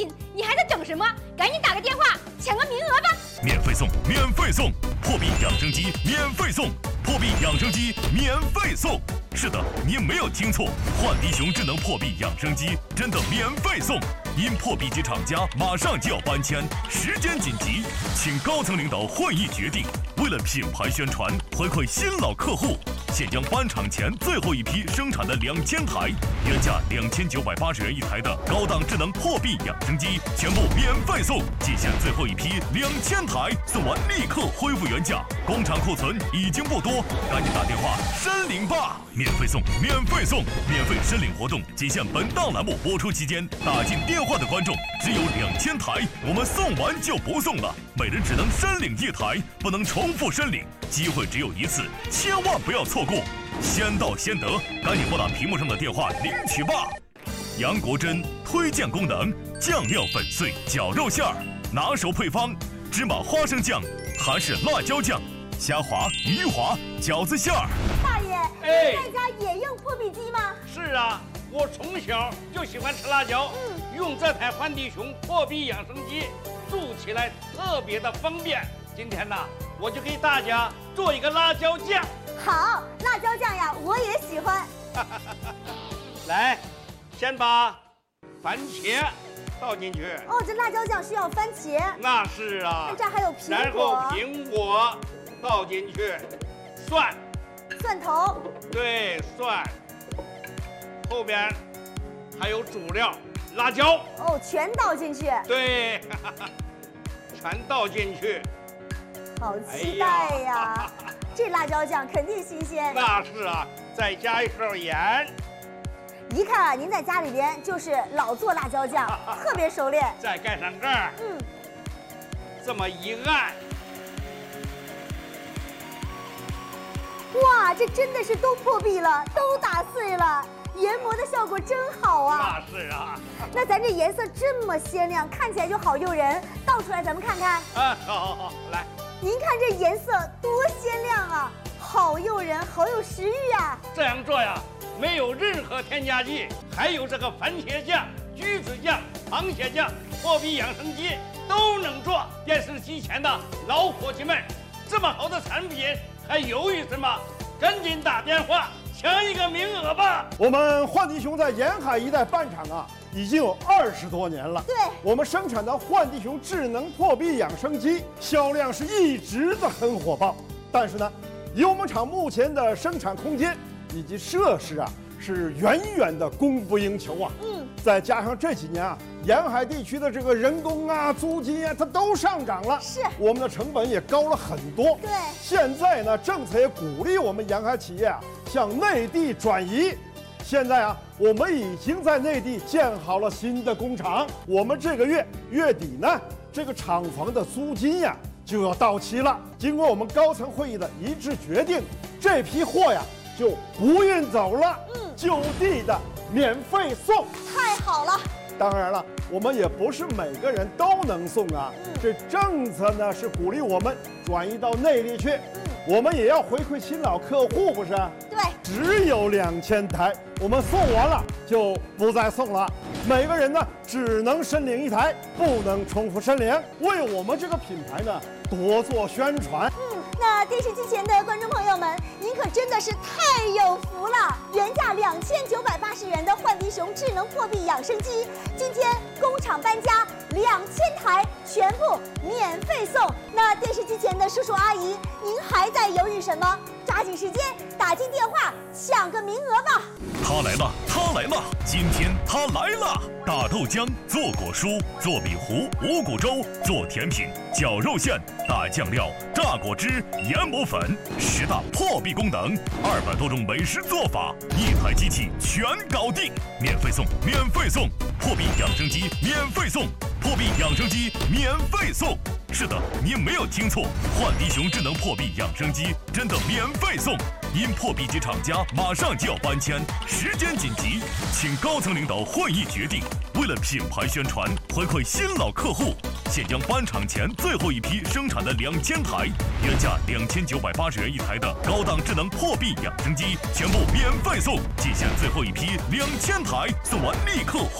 品，你还在等什么？赶紧打个电话抢个名额吧！ 免费送，免费送，破壁养生机免费送，破壁养生机免费送。是的，您没有听错，焕迪熊智能破壁养生机真的免费送。因破壁机厂家马上就要搬迁，时间紧急，请高层领导会议决定，为了品牌宣传，回馈新老客户，现将搬厂前最后一批生产的2000台，原价2980元一台的高档智能破壁养生机全部免费送，仅限最后一批2000台，送完立刻恢复原价，工厂库存已经不多，赶紧打电话申领吧！免费送，免费送，免费申领活动仅限本档栏目播出期间，打进电话的观众只有2000台，我们送完就不送了，每人只能申领1台，不能重复申领，机会只有一次，千万不要错过，先到先得，赶紧拨打屏幕上的电话领取吧。杨国珍推荐功能：酱料粉碎绞肉馅儿，拿手配方：芝麻花生酱、韩式辣椒酱、虾滑、鱼滑、饺子馅儿。 大爷，你在家也用破壁机吗？ 是啊，我从小就喜欢吃辣椒，用这台焕迪熊破壁养生机做起来特别的方便。今天呢，我就给大家做一个辣椒酱。 好，辣椒酱呀，我也喜欢。 来，先把番茄倒进去。 哦，这辣椒酱需要番茄。 那是啊。 这还有苹果。 然后苹果倒进去，蒜头。 对，蒜。后边还有主料辣椒。 哦，全倒进去。 对，全倒进去。 好期待呀！这辣椒酱肯定新鲜。 那是啊，再加一勺盐。 一看啊，您在家里边就是老做辣椒酱，特别熟练。 再盖上盖儿。这么一按。 哇，这真的是都破壁了，都打碎了，研磨的效果真好啊！ 那是啊。 那咱这颜色这么鲜亮，看起来就好诱人。倒出来咱们看看。 好，来。 您看这颜色多鲜亮啊，好诱人，好有食欲啊！ 这样做呀，没有任何添加剂，还有这个番茄酱、橘子酱、螃蟹酱、破壁养生机都能做。电视机前的老伙计们，这么好的产品还犹豫什么？赶紧打电话抢一个名额吧！ 我们焕迪熊在沿海一带办厂啊，已经有20多年了。 对， 我们生产的焕迪熊智能破壁养生机销量是一直的很火爆。但是呢，以我们厂目前的生产空间以及设施啊，是远远的供不应求啊。再加上这几年啊，沿海地区的这个人工啊、租金啊，它都上涨了， 是我们的成本也高了很多。 对， 现在呢，政策也鼓励我们沿海企业啊向内地转移。现在啊，我们已经在内地建好了新的工厂。我们这个月底呢，这个厂房的租金呀就要到期了。经过我们高层会议的一致决定，这批货呀就不运走了，就地的免费送。 太好了！ 当然了，我们也不是每个人都能送啊。这政策呢是鼓励我们转移到内地去。我们也要回馈新老客户，不是？ 对， 只有2000台，我们送完了就不再送了。每个人呢只能申领1台，不能重复申领，为我们这个品牌呢多做宣传。 那电视机前的观众朋友们，您可真的是太有福了！原价2980元的焕迪熊智能破壁养生机，今天工厂搬家，2000台全部免费送。那电视机前的叔叔阿姨，您还在犹豫什么？抓紧时间打进电话抢个名额吧！ 他来了，他来了，今天他来了！打豆浆，做果蔬，做米糊、五谷粥，做甜品，绞肉馅，打酱料，榨果汁，研磨粉，10大破壁功能，200多种美食做法，1台机器全搞定，免费送，免费送，破壁养生机免费送，破壁养生机免费送。是的，您没有听错，焕迪熊智能破壁养生机真的免费送。因破壁机厂家马上就要搬迁，时间紧急，请高层领导会议决定，为了品牌宣传，回馈新老客户，现将搬厂前最后一批生产的2000台，原价2980元一台的高档智能破壁养生机全部免费送，仅限最后一批2000台，送完立刻恢